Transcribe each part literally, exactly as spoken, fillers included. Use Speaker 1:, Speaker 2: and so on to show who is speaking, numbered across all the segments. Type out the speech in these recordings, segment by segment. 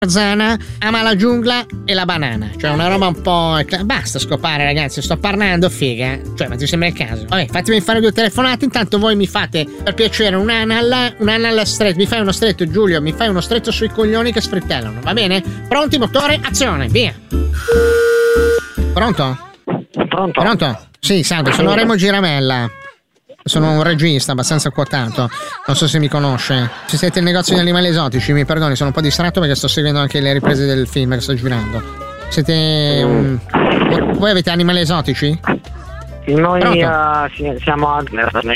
Speaker 1: Tarzana ama la giungla e la banana, cioè una roba un po'. Basta scopare, ragazzi, sto parlando, figa. Cioè, ma ti sembra il caso? Vabbè, fatemi fare due telefonate, intanto voi mi fate per piacere un anal, un anal stretto. Mi fai uno stretto, Giulio, mi fai uno stretto sui coglioni che sfrittellano, va bene? Pronti, motore, azione, via. Pronto?
Speaker 2: Pronto?
Speaker 1: Pronto? Sì, salve, sono Remo Giramella. Sono un regista abbastanza quotato, non so se mi conosce. Se siete il negozio di animali esotici, mi perdoni, sono un po' distratto perché sto seguendo anche le riprese del film che sto girando. Siete um... voi avete animali esotici?
Speaker 2: Noi uh, siamo a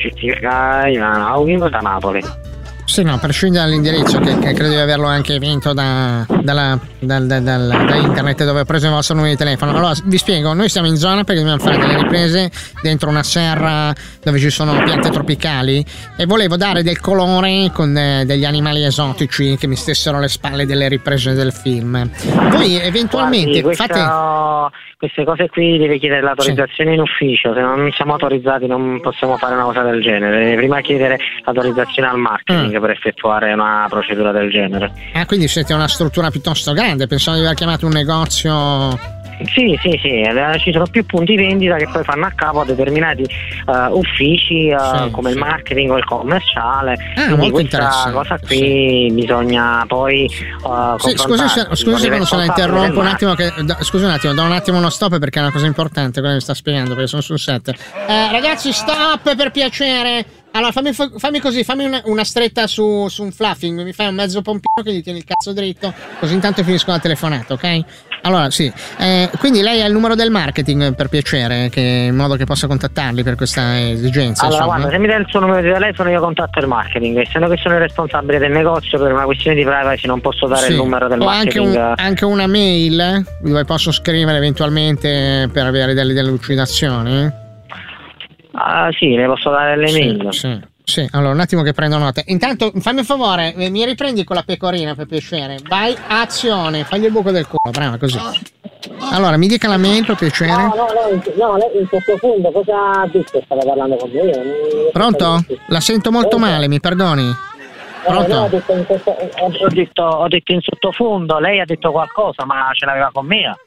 Speaker 2: da Napoli.
Speaker 1: Sì, no, per scendere all'indirizzo che, che credo di averlo anche vinto da, dalla, dal, dal, dal, da internet dove ho preso il vostro numero di telefono. Allora vi spiego, noi siamo in zona perché dobbiamo fare delle riprese dentro una serra dove ci sono piante tropicali e volevo dare del colore con eh, degli animali esotici che mi stessero alle spalle delle riprese del film. Voi eventualmente
Speaker 2: Guardi, questa,
Speaker 1: fate
Speaker 2: queste cose qui deve chiedere l'autorizzazione sì. in ufficio, se non siamo autorizzati non possiamo fare una cosa del genere, deve prima chiedere l'autorizzazione al marketing mm. per effettuare una procedura del genere.
Speaker 1: Ah, quindi siete una struttura piuttosto grande, pensavo di aver chiamato un negozio.
Speaker 2: Sì, sì, sì, ci sono più punti vendita che poi fanno a capo a determinati uh, uffici uh, sì, come sì. il marketing o il commerciale.
Speaker 1: Ah,
Speaker 2: quindi
Speaker 1: molto
Speaker 2: questa cosa qui sì. bisogna poi uh,
Speaker 1: sì, scusi, se, scusi quando se la interrompo un attimo che, da, scusi un attimo, do un attimo uno stop perché è una cosa importante quella che mi sta spiegando perché sono sul set. Eh, ragazzi, stop per piacere. Allora fammi, fammi così, fammi una, una stretta su, su un fluffing, mi fai un mezzo pompino che gli tieni il cazzo dritto, così intanto finisco la telefonata, ok? Allora sì, eh, quindi lei ha il numero del marketing per piacere, che, in modo che possa contattarli per questa esigenza.
Speaker 2: Allora
Speaker 1: insomma.
Speaker 2: guarda, se mi dai il suo numero di telefono io contatto il marketing, essendo che sono il responsabile del negozio per una questione di privacy non posso dare sì. il numero del
Speaker 1: o
Speaker 2: marketing.
Speaker 1: Anche, un, anche una mail dove posso scrivere eventualmente per avere delle delucidazioni?
Speaker 2: Ah sì, ne posso dare le
Speaker 1: sì,
Speaker 2: mail.
Speaker 1: Sì, sì, allora un attimo che prendo nota. Intanto fammi un favore, mi riprendi con la pecorina per piacere. Vai, azione, fagli il buco del culo, brava così. Allora, mi dica la mail per piacere.
Speaker 2: No, no, no, no, lei in sottofondo cosa ha detto? Stava parlando con me.
Speaker 1: Pronto? La sento molto male, mi perdoni. Pronto?
Speaker 2: No, no, ho, detto in sotto, ho, detto, ho detto in sottofondo, lei ha detto qualcosa, ma ce l'aveva con me.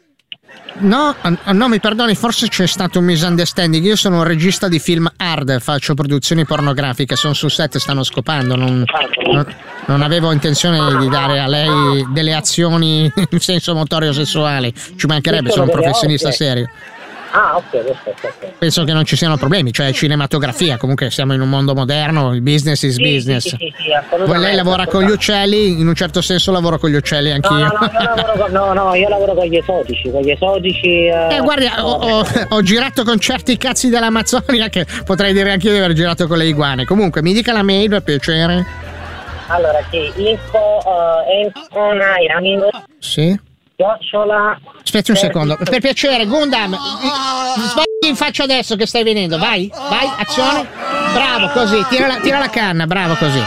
Speaker 1: No, no, mi perdoni, forse c'è stato un misunderstanding. Io sono un regista di film hard, faccio produzioni pornografiche, sono sul set e stanno scopando. Non, non, non avevo intenzione di dare a lei delle azioni in senso motorio sessuale. Ci mancherebbe, sono un professionista serio.
Speaker 2: Ah, ok, perfetto, ok.
Speaker 1: Penso che non ci siano problemi, cioè cinematografia, comunque siamo in un mondo moderno, il business is
Speaker 2: sì,
Speaker 1: business.
Speaker 2: Sì, sì, sì, assolutamente.
Speaker 1: Lei lavora con gli uccelli, in un certo senso lavoro con gli uccelli anch'io.
Speaker 2: No, no, io lavoro con, no, no, io lavoro con gli esotici, con gli esotici. Eh,
Speaker 1: eh guardi, ho, ho, ho girato con certi cazzi dell'Amazzonia che potrei dire anch'io di aver girato con le iguane. Comunque, mi dica la mail per piacere.
Speaker 2: Allora, sì, info, uh, info, amico.
Speaker 1: Sì.
Speaker 2: Chiocciola.
Speaker 1: Aspetti un secondo, per piacere, Gundam, sbagli in faccia adesso che stai venendo, vai, vai, azione, bravo così, tira la, tira la canna, bravo così,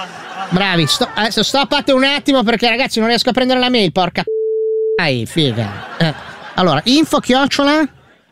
Speaker 1: bravi, sto, adesso stoppate un attimo perché ragazzi non riesco a prendere la mail, porca dai, figa, eh. Allora, info chiocciola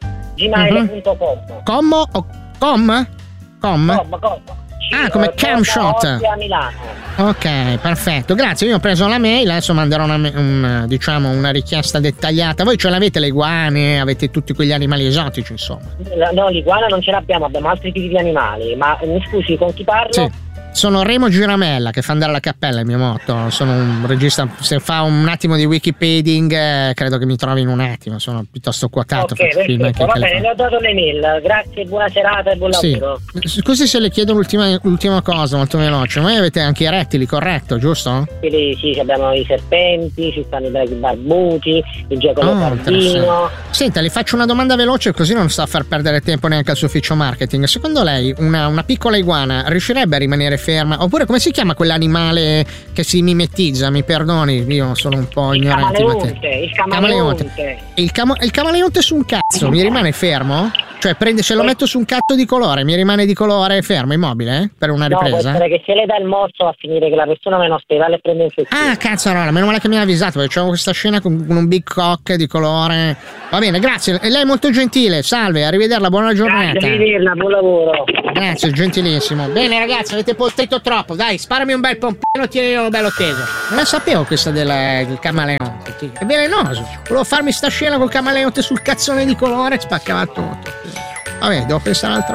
Speaker 2: gmail punto com
Speaker 1: uh-huh. Com o com? Com?
Speaker 2: Com, com.
Speaker 1: Ah, come cam shot.
Speaker 2: A Milano.
Speaker 1: Ok, perfetto. Grazie, io ho preso la mail, adesso manderò una, un, diciamo, una richiesta dettagliata. Voi ce l'avete le iguane, avete tutti quegli animali esotici, insomma.
Speaker 2: No, l'iguana non ce l'abbiamo, abbiamo altri tipi di animali. Ma mi scusi, con chi parlo?
Speaker 1: Sì. Sono Remo Giramella, che fa andare alla cappella il mio motto. Sono un regista, se fa un attimo di wikipeding eh, credo che mi trovi in un attimo, sono piuttosto quotato.
Speaker 2: Ok, perfetto, va bene, le ho dato le mail, grazie, buona serata e buon
Speaker 1: sì.
Speaker 2: lavoro.
Speaker 1: Scusi se le chiedo l'ultima, l'ultima cosa molto veloce, voi avete anche i rettili, corretto, giusto?
Speaker 2: Sì, sì, abbiamo i serpenti, ci stanno i draghi barbuti, il giacomo pardino.
Speaker 1: Senta, le faccio una domanda veloce così non sta a far perdere tempo neanche al suo ufficio marketing. Secondo lei una, una piccola iguana riuscirebbe a rimanere ferma? Oppure come si chiama quell'animale che si mimetizza? Mi perdoni, io sono un po'
Speaker 2: il
Speaker 1: ignorante.
Speaker 2: Camaleonte, il camaleonte.
Speaker 1: camaleonte. Il, camo- il camaleonte su un cazzo mi rimane fermo? Cioè prende, se lo metto su un cazzo di colore mi rimane di colore fermo, immobile eh? Per una ripresa?
Speaker 2: No, può essere che se le dà il morso va a finire che la persona meno ospedale e prende infezione.
Speaker 1: Ah, cazzarola, meno male che mi ha avvisato perché c'avevo questa scena con un big cock di colore. Va bene, grazie, e lei è molto gentile, salve, arrivederla, buona giornata.
Speaker 2: Grazie, arrivederla, buon lavoro.
Speaker 1: Grazie, gentilissimo. Bene ragazzi, avete potuto sofferto troppo. Dai, sparami un bel pompino, tienilo bello teso. Non la sapevo questa della, del camaleonte. È velenoso. Volevo farmi sta scena col camaleonte sul cazzone di colore, spaccava tutto. Vabbè, devo pensare all'altro.